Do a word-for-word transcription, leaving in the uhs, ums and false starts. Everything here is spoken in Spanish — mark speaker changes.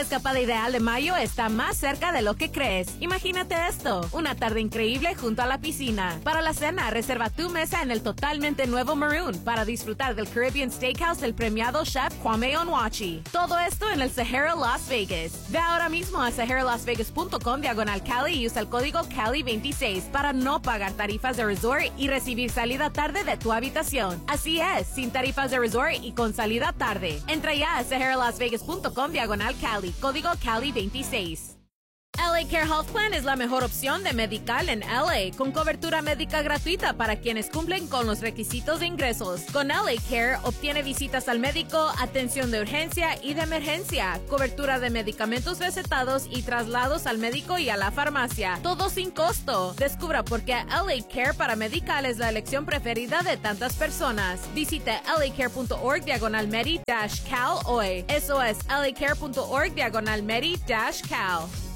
Speaker 1: escapada ideal de mayo está más cerca de lo que crees. Imagínate esto, una tarde increíble junto a la piscina. Para la cena, reserva tu mesa en el totalmente nuevo Maroon para disfrutar del Caribbean Steakhouse del premiado chef Kwame Onwuachi. Todo esto en el Sahara Las Vegas. Ve ahora mismo a sahara las vegas punto com diagonal Cali y usa el código Cali veintiséis para no pagar tarifas de resort y recibir salida tarde de tu habitación. Así es, sin tarifas de resort y con salida tarde. Entra ya a sahara las vegas punto com diagonal Cali, código Cali veintiséis. L A Care Health Plan es la mejor opción de medical en L A, con cobertura médica gratuita para quienes cumplen con los requisitos de ingresos. Con L A Care, obtiene visitas al médico, atención de urgencia y de emergencia, cobertura de medicamentos recetados y traslados al médico y a la farmacia, todo sin costo. Descubra por qué L A Care para medical es la elección preferida de tantas personas. Visite lacare.org diagonal medi dash cal hoy. Eso es lacare.org diagonal medi dash cal.